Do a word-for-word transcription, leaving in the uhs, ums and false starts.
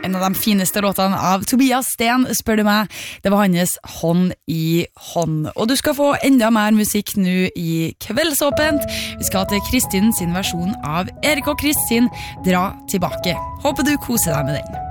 en av de fineste låtene av Tobias Sten, spør du meg. Det var hans Hånd i hånd. Og du skal få enda mer musikk nå i Kveldsåpent. Vi skal til Kristin sin versjon av Erik og Kristin Dra tilbake. Håper du koser deg med den.